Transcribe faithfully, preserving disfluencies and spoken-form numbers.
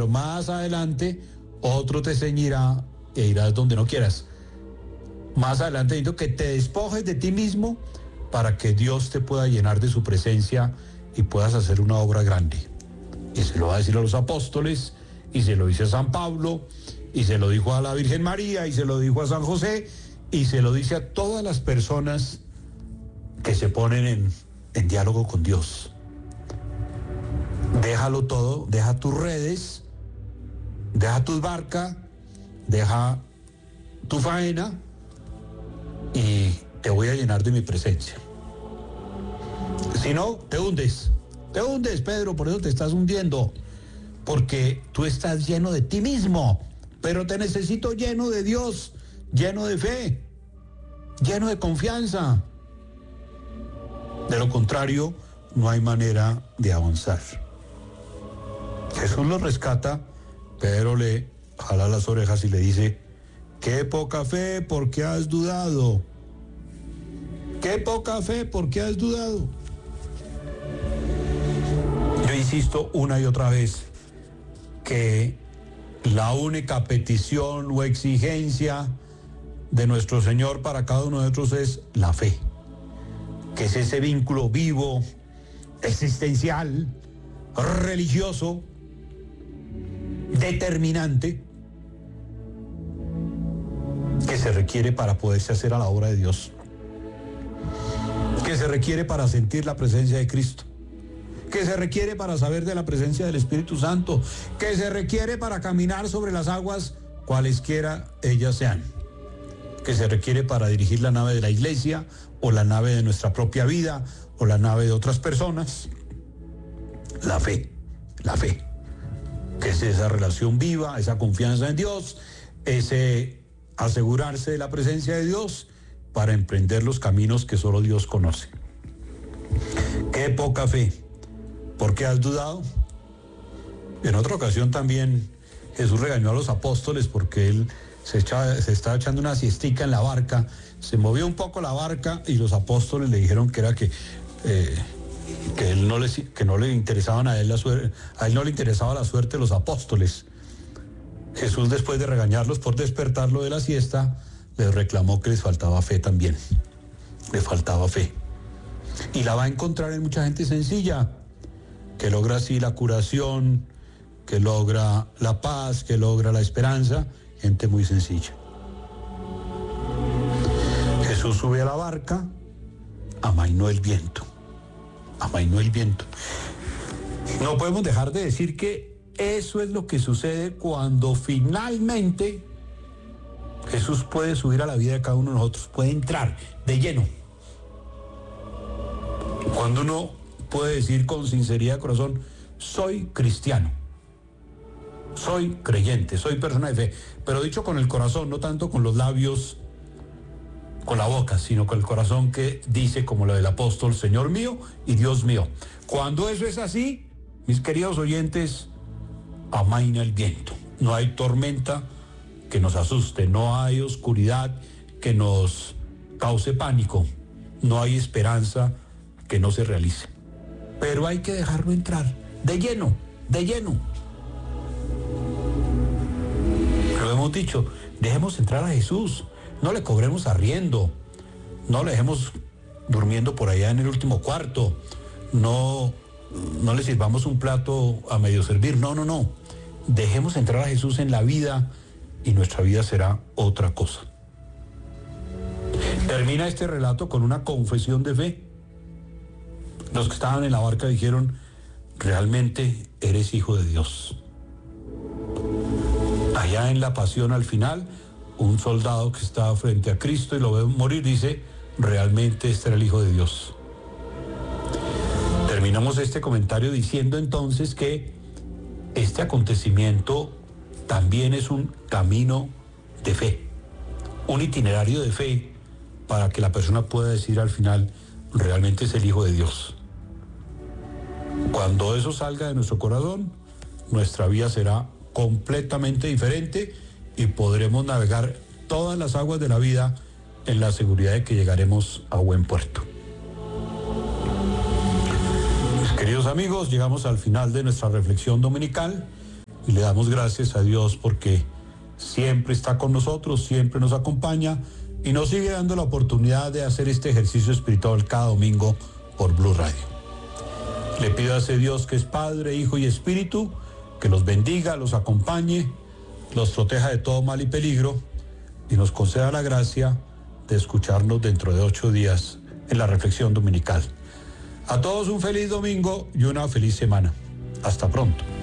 pero más adelante otro te ceñirá e irás donde no quieras. Más adelante necesito que te despojes de ti mismo para que Dios te pueda llenar de su presencia y puedas hacer una obra grande. Y se lo va a decir a los apóstoles, y se lo dice a San Pablo, y se lo dijo a la Virgen María, y se lo dijo a San José, y se lo dice a todas las personas que se ponen en, en diálogo con Dios. Déjalo todo, deja tus redes, deja tus barcas, deja tu faena, y te voy a llenar de mi presencia. Si no, te hundes, te hundes, Pedro, por eso te estás hundiendo, porque tú estás lleno de ti mismo, pero te necesito lleno de Dios, lleno de fe, lleno de confianza. De lo contrario, no hay manera de avanzar. Jesús lo rescata, Pedro le jala las orejas y le dice: qué poca fe, ¿por qué has dudado? Qué poca fe, ¿por qué has dudado? Yo insisto una y otra vez que la única petición o exigencia de nuestro Señor para cada uno de nosotros es la fe, que es ese vínculo vivo, existencial, religioso, determinante, que se requiere para poderse hacer a la obra de Dios, que se requiere para sentir la presencia de Cristo, que se requiere para saber de la presencia del Espíritu Santo, que se requiere para caminar sobre las aguas, cualesquiera ellas sean, que se requiere para dirigir la nave de la iglesia, o la nave de nuestra propia vida, o la nave de otras personas. La fe, la fe, que es esa relación viva, esa confianza en Dios, ese asegurarse de la presencia de Dios para emprender los caminos que solo Dios conoce. Qué poca fe, ¿por qué has dudado? En otra ocasión también Jesús regañó a los apóstoles porque él se, echaba, se estaba echando una siestica en la barca, se movió un poco la barca y los apóstoles le dijeron que era que eh, que él no les, que no le interesaban a él la suerte, a él no le interesaba la suerte de los apóstoles. Jesús, después de regañarlos por despertarlo de la siesta, les reclamó que les faltaba fe también. Les faltaba fe. Y la va a encontrar en mucha gente sencilla, que logra así la curación, que logra la paz, que logra la esperanza, gente muy sencilla. Jesús sube a la barca, amainó el viento. Amainó el viento. No podemos dejar de decir que eso es lo que sucede cuando finalmente Jesús puede subir a la vida de cada uno de nosotros, puede entrar de lleno. Cuando uno puede decir con sinceridad de corazón: soy cristiano, soy creyente, soy persona de fe, pero dicho con el corazón, no tanto con los labios, con la boca, sino con el corazón, que dice como lo del apóstol: Señor mío y Dios mío. Cuando eso es así, mis queridos oyentes, amaina el viento. No hay tormenta que nos asuste, no hay oscuridad que nos cause pánico, no hay esperanza que no se realice. Pero hay que dejarlo entrar, de lleno, de lleno. Lo hemos dicho, dejemos entrar a Jesús. No le cobremos arriendo, no le dejemos durmiendo por allá en el último cuarto, no, no le sirvamos un plato a medio servir, no, no, no. Dejemos entrar a Jesús en la vida y nuestra vida será otra cosa. Termina este relato con una confesión de fe. Los que estaban en la barca dijeron: realmente eres hijo de Dios. Allá en la pasión, al final, un soldado que estaba frente a Cristo y lo ve morir dice: realmente este era el Hijo de Dios. Terminamos este comentario diciendo entonces que este acontecimiento también es un camino de fe, un itinerario de fe para que la persona pueda decir al final: realmente es el Hijo de Dios. Cuando eso salga de nuestro corazón, nuestra vida será completamente diferente y podremos navegar todas las aguas de la vida en la seguridad de que llegaremos a buen puerto. Mis queridos amigos, llegamos al final de nuestra reflexión dominical. y le damos gracias a Dios porque siempre está con nosotros, siempre nos acompaña y nos sigue dando la oportunidad de hacer este ejercicio espiritual cada domingo por Blue Radio. Le pido a ese Dios que es Padre, Hijo y Espíritu, que los bendiga, los acompañe, los proteja de todo mal y peligro y nos conceda la gracia de escucharnos dentro de ocho días en la reflexión dominical. A todos un feliz domingo y una feliz semana. Hasta pronto.